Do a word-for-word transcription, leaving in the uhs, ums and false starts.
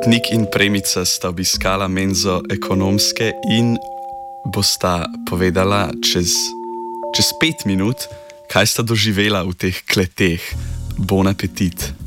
Nik in Premica sta obiskala menzo ekonomske in bosta povedala čez, čez pet minut, kaj sta doživela v teh kleteh. Bon appetit.